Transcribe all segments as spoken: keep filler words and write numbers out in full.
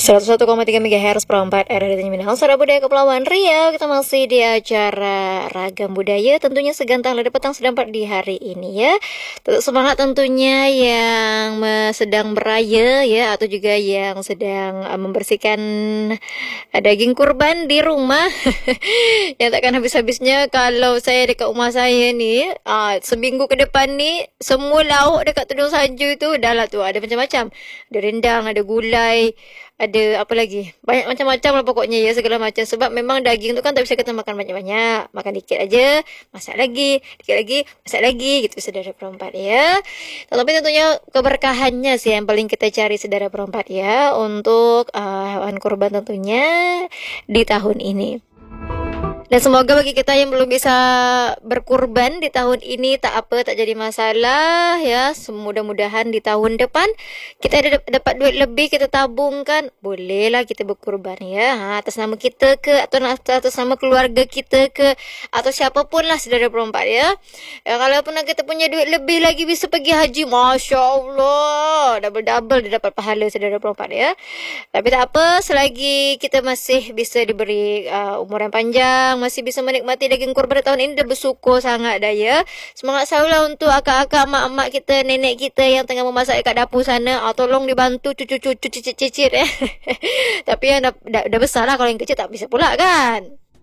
seratus satu koma tiga megahertz per empat R R I Tanjung Pinang, Suara Budaya Kepulauan Riau. Kita masih di acara Ragam Budaya, tentunya segantang lada petang sedampak di hari ini ya. Tetap semangat tentunya yang sedang beraya ya, atau juga yang sedang uh, membersihkan uh, daging kurban di rumah. Yang takkan habis-habisnya kalau saya dekat rumah saya ni, uh, seminggu ke depan ni, semua lauk dekat tudung salju tu dah lah tu, ada macam-macam. Ada rendang, ada gulai, ada apa lagi, banyak macam-macam lah pokoknya ya, segala macam. Sebab memang daging tu kan tak bisa kita makan banyak-banyak, makan dikit aja, masak lagi, dikit lagi, masak lagi, gitu saudara perempat ya. Tapi tentunya keberkahannya sih yang paling kita cari saudara perempat ya, untuk uh, hewan kurban tentunya di tahun ini. Dan semoga bagi kita yang belum bisa berkurban di tahun ini, tak apa, tak jadi masalah ya. Mudah-mudahan di tahun depan kita ada dapat duit lebih, kita tabungkan, bolehlah kita berkurban ya. Ha, atas nama kita ke, atau atas nama keluarga kita ke, atau siapapun lah saudara perempat ya. Ya, kalau pun kita punya duit lebih lagi, bisa pergi haji, Masya Allah, double-double dia dapat pahala saudara perempat ya. Tapi tak apa, selagi kita masih bisa diberi uh, umur yang panjang, masih bisa menikmati daging kurban tahun ini, dah bersyukur sangat dah ya. Semangat selalu untuk akak-akak, mak-mak kita, nenek kita yang tengah memasak kat dapur sana. Ah, tolong dibantu cucu-cucu cicit-cicit eh. Tapi yang dah, dah, dah besar lah, kalau yang kecil tak bisa pula kan.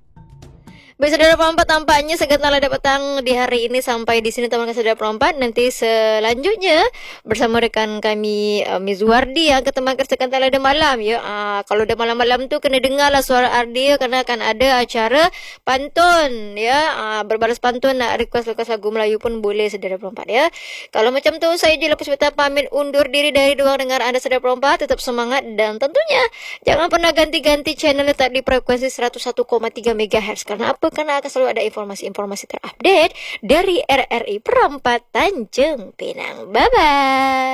Baik saudara perempat, tampaknya segantang lada petang di hari ini sampai di sini teman-teman saudara perempat. Nanti selanjutnya bersama rekan kami uh, Mizwardi yang ketemakan segantang lada malam ya. Uh, kalau dah malam-malam tu kena dengarlah suara Ardi ya, kerana akan ada acara pantun ya. Uh, berbalas pantun, nak request-request lagu Melayu pun boleh saudara perempat ya. Kalau macam tu, saya Jila Puspita pamit undur diri dari ruang dengar anda saudara perempat. Tetap semangat dan tentunya jangan pernah ganti-ganti channel, letak di frekuensi seratus satu koma tiga megahertz. Karena apa? Karena akan selalu ada informasi-informasi terupdate dari R R I Perempat Tanjung Pinang. Bye-bye.